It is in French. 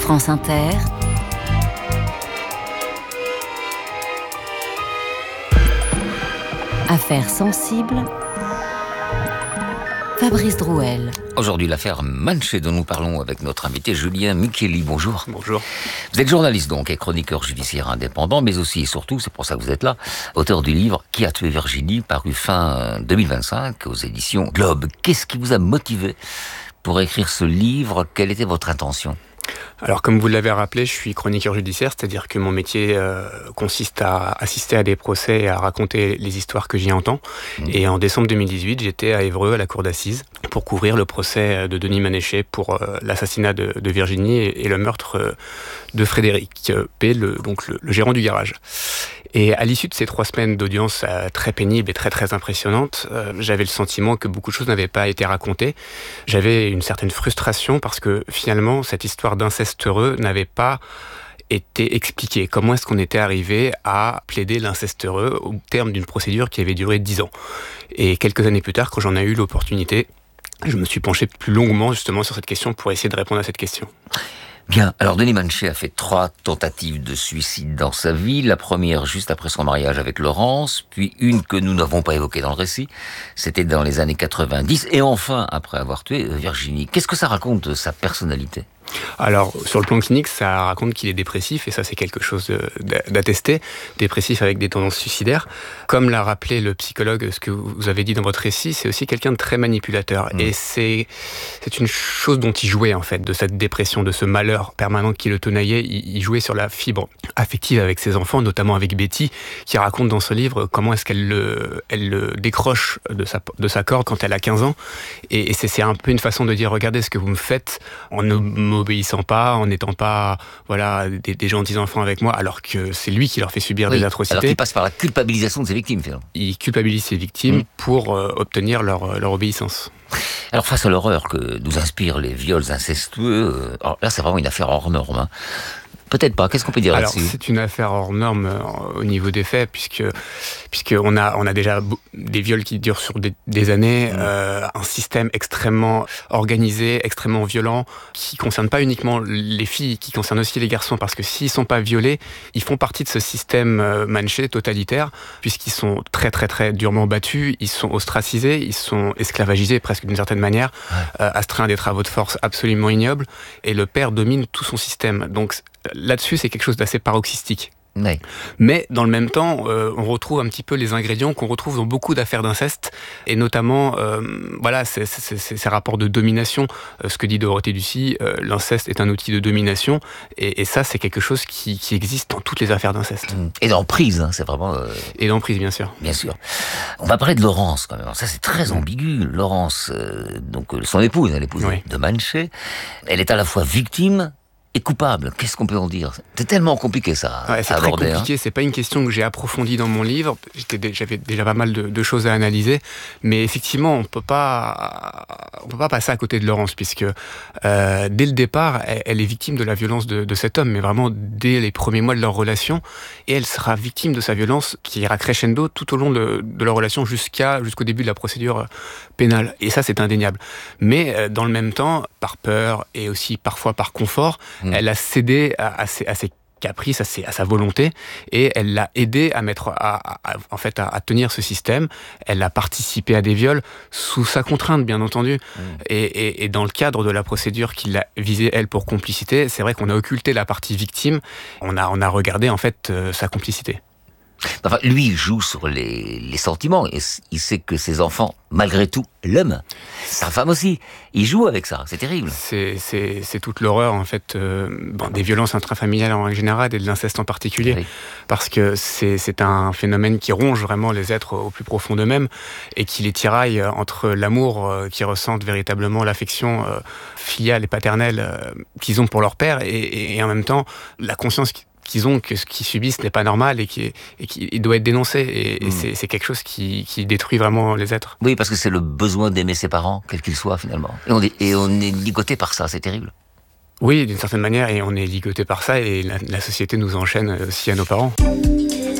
France Inter, Affaires sensibles, Fabrice Drouel. Aujourd'hui, l'affaire Manché dont nous parlons avec notre invité Julien Micheli. Bonjour. Bonjour. Vous êtes journaliste donc et chroniqueur judiciaire indépendant, mais aussi et surtout, c'est pour ça que vous êtes là, auteur du livre Qui a tué Virginie, paru fin 2025 aux éditions Globe. Qu'est-ce qui vous a motivé pour écrire ce livre? Quelle était votre intention? Alors, comme vous l'avez rappelé, je suis chroniqueur judiciaire, c'est-à-dire que mon métier consiste à assister à des procès et à raconter les histoires que j'y entends. Et en décembre 2018, j'étais à Évreux, à la cour d'assises, pour couvrir le procès de Denis Manéchet pour l'assassinat de Virginie et le meurtre de Frédéric P., le gérant du garage. Et à l'issue de ces 3 semaines d'audience très pénibles et très très impressionnantes, j'avais le sentiment que beaucoup de choses n'avaient pas été racontées. J'avais une certaine frustration parce que finalement, cette histoire d'inceste heureux n'avait pas été expliquée. Comment est-ce qu'on était arrivé à plaider l'inceste heureux au terme d'une procédure qui avait duré 10 ans? Et quelques années plus tard, quand j'en ai eu l'opportunité, je me suis penché plus longuement justement sur cette question pour essayer de répondre à cette question. Bien, alors Denis Manéchet a fait 3 tentatives de suicide dans sa vie. La première juste après son mariage avec Laurence, puis une que nous n'avons pas évoquée dans le récit, c'était dans les années 90, et enfin après avoir tué Virginie. Qu'est-ce que ça raconte de sa personnalité ? Alors, sur le plan clinique, ça raconte qu'il est dépressif, et ça, c'est quelque chose d'attesté. Dépressif avec des tendances suicidaires. Comme l'a rappelé le psychologue, ce que vous avez dit dans votre récit, c'est aussi quelqu'un de très manipulateur. Et c'est une chose dont il jouait, en fait, de cette dépression, de ce malheur permanent qui le tenaillait. Il jouait sur la fibre affective avec ses enfants, notamment avec Betty, qui raconte dans ce livre comment est-ce qu'elle le décroche de sa corde quand elle a 15 ans. Et c'est un peu une façon de dire, regardez ce que vous me faites en m'obéissant pas, en n'étant pas des gentils enfants avec moi, alors que c'est lui qui leur fait subir des atrocités. Alors qu'il passe par la culpabilisation de ses victimes, finalement. Il culpabilise ses victimes pour obtenir leur obéissance. Alors face à l'horreur que nous inspirent les viols incestueux, alors là c'est vraiment une affaire hors norme, hein. Peut-être pas. Qu'est-ce qu'on peut dire là-dessus ? Alors, c'est une affaire hors norme au niveau des faits, puisque on a déjà des viols qui durent sur des années, un système extrêmement organisé, extrêmement violent, qui concerne pas uniquement les filles, qui concerne aussi les garçons, parce que s'ils sont pas violés, ils font partie de ce système Manéchet totalitaire, puisqu'ils sont très très très durement battus, ils sont ostracisés, ils sont esclavagisés presque d'une certaine manière, astreints à des travaux de force absolument ignobles, et le père domine tout son système. Donc là-dessus, c'est quelque chose d'assez paroxystique. Oui. Mais dans le même temps, on retrouve un petit peu les ingrédients qu'on retrouve dans beaucoup d'affaires d'inceste, et notamment ces rapports de domination. Ce que dit Dorothée Ducy, l'inceste est un outil de domination, et ça, c'est quelque chose qui existe dans toutes les affaires d'inceste. Et d'emprise, hein, c'est vraiment... Et d'emprise, bien sûr. Bien sûr. On va parler de Laurence, quand même. Alors ça, c'est très ambigu. Laurence, son épouse, l'épouse de Manéchet, elle est à la fois victime et coupable. Qu'est-ce qu'on peut en dire ? C'est tellement compliqué ça à aborder. C'est très compliqué, c'est pas une question que j'ai approfondie dans mon livre. J'avais déjà pas mal de choses à analyser, mais effectivement, on peut pas passer à côté de Laurence, puisque dès le départ, elle est victime de la violence de cet homme, mais vraiment dès les premiers mois de leur relation, et elle sera victime de sa violence qui ira crescendo tout au long de leur relation jusqu'au début de la procédure pénale. Et ça, c'est indéniable. Mais dans le même temps, par peur et aussi parfois par confort, elle a cédé à ses caprices, à sa volonté, et elle l'a aidé à tenir ce système. Elle a participé à des viols sous sa contrainte, bien entendu. Et dans le cadre de la procédure qui l'a visée, elle, pour complicité, c'est vrai qu'on a occulté la partie victime. On a regardé, en fait, sa complicité. Enfin, lui, il joue sur les sentiments, et il sait que ses enfants, malgré tout, l'aiment. Sa femme aussi. Il joue avec ça, c'est terrible. C'est toute l'horreur, en fait, des violences intrafamiliales en règle générale et de l'inceste en particulier. Oui. Parce que c'est un phénomène qui ronge vraiment les êtres au plus profond d'eux-mêmes, et qui les tiraille entre l'amour qu'ils ressentent véritablement, l'affection filiale et paternelle qu'ils ont pour leur père, et en même temps, la conscience qu'ils ont que ce qu'ils subissent n'est pas normal et qui doit être dénoncé. Et c'est quelque chose qui détruit vraiment les êtres. Oui, parce que c'est le besoin d'aimer ses parents, quels qu'ils soient finalement. Et on est ligoté par ça, c'est terrible. Oui, d'une certaine manière, et on est ligoté par ça, et la société nous enchaîne aussi à nos parents.